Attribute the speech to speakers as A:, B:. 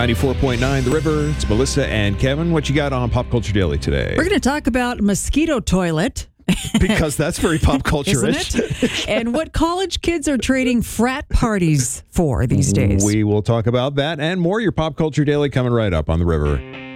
A: 94.9 The River. It's Melissa and Kevin. What you got on Pop Culture Daily today?
B: We're going to talk about mosquito toilet.
A: Because that's very pop culture-ish.
B: Isn't it? And what college kids are trading frat parties for these days.
A: We will talk about that and more. Your Pop Culture Daily coming right up on The River.